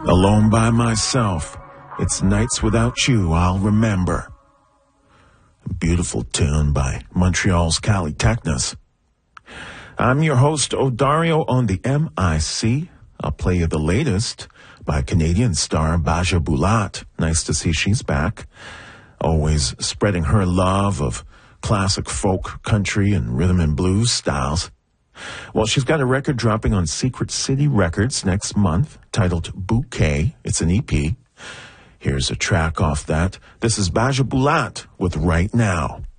Alone by myself, it's nights without you I'll remember. A beautiful tune by Montreal's Cali Technus. I'm your host, Odario, on the MIC. I'll play you the latest by Canadian star Baja Bulat. Nice to see she's back. Always spreading her love of classic folk, country, and rhythm and blues styles. Well, she's got a record dropping on Secret City Records next month, titled Bouquet. It's an EP. Here's a track off that. This is Baja Bulat with Right Now.